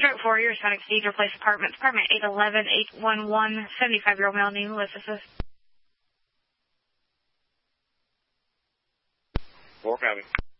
Stroke 4, your Sonic Cathedral Place Apartments, Apartment 811-811, 75-year-old male named Ulysses. 4 copy.